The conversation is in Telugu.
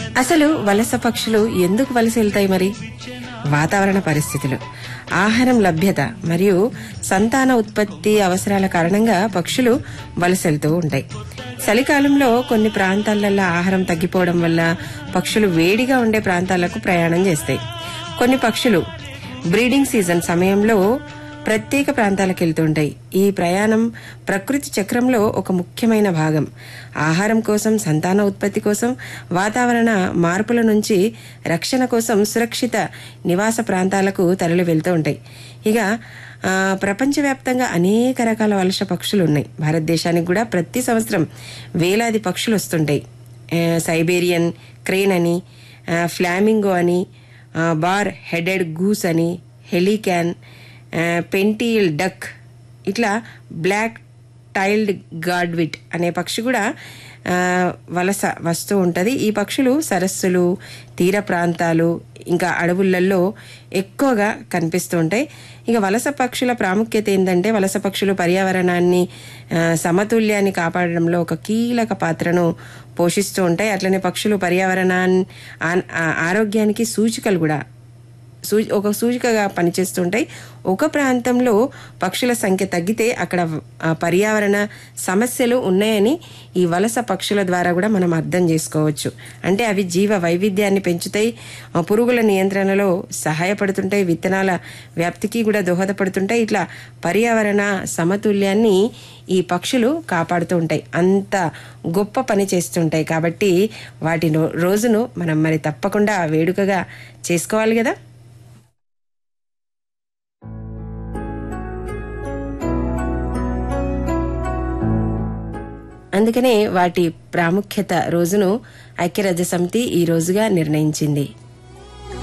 అసలు వలస పక్షులు ఎందుకు వలస వెళ్తాయి మరి? వాతావరణ పరిస్థితులు, ఆహారం లభ్యత మరియు సంతాన ఉత్పత్తి అవసరాల కారణంగా పక్షులు వలసెళ్తూ ఉంటాయి. చలికాలంలో కొన్ని ప్రాంతాలలో ఆహారం తగ్గిపోవడం వల్ల పక్షులు వేడిగా ఉండే ప్రాంతాలకు ప్రయాణం చేస్తాయి. కొన్ని పక్షులు బ్రీడింగ్ సీజన్ సమయంలో ప్రత్యేక ప్రాంతాలకు వెళ్తుంటాయి. ఈ ప్రయాణం ప్రకృతి చక్రంలో ఒక ముఖ్యమైన భాగం. ఆహారం కోసం, సంతాన ఉత్పత్తి కోసం, వాతావరణ మార్పుల నుంచి రక్షణ కోసం సురక్షిత నివాస ప్రాంతాలకు తరలి వెళ్తూ ఉంటాయి. ఇక ప్రపంచవ్యాప్తంగా అనేక రకాల వలస పక్షులు ఉన్నాయి. భారతదేశానికి కూడా ప్రతి సంవత్సరం వేలాది పక్షులు వస్తుంటాయి. సైబేరియన్ క్రేన్ అని, ఫ్లామింగో అని, బార్ హెడెడ్ గూస్ అని, హెలికాన్, పెంటిల్ డక్, ఇట్లా బ్లాక్ టైల్డ్ గార్డ్విట్ అనే పక్షి కూడా వలస వస్తూ ఉంటుంది. ఈ పక్షులు సరస్సులు, తీర ప్రాంతాలు, ఇంకా అడవులలో ఎక్కువగా కనిపిస్తూ ఉంటాయి. ఇక వలస పక్షుల ప్రాముఖ్యత ఏంటంటే, వలస పక్షులు పర్యావరణాన్ని సమతుల్యాన్ని కాపాడడంలో ఒక కీలక పాత్రను పోషిస్తూ ఉంటాయి. అట్లనే పక్షులు పర్యావరణాన్ని ఆరోగ్యానికి సూచికలు కూడా ఒక సూచికగా పనిచేస్తుంటాయి. ఒక ప్రాంతంలో పక్షుల సంఖ్య తగ్గితే అక్కడ పర్యావరణ సమస్యలు ఉన్నాయని ఈ వలస పక్షుల ద్వారా కూడా మనం అర్థం చేసుకోవచ్చు. అంటే అవి జీవ వైవిధ్యాన్ని పెంచుతాయి, పురుగుల నియంత్రణలో సహాయపడుతుంటాయి, విత్తనాల వ్యాప్తికి కూడా దోహదపడుతుంటాయి. ఇట్లా పర్యావరణ సమతుల్యాన్ని ఈ పక్షులు కాపాడుతూ ఉంటాయి. అంత గొప్ప పని చేస్తుంటాయి. కాబట్టి వాటి రోజును మనం మరి తప్పకుండా వేడుకగా చేసుకోవాలి కదా. అందుకనే వాటి ప్రాముఖ్యత రోజును ఐక్యరాజ్య సమితి ఈ రోజుగా నిర్ణయించింది.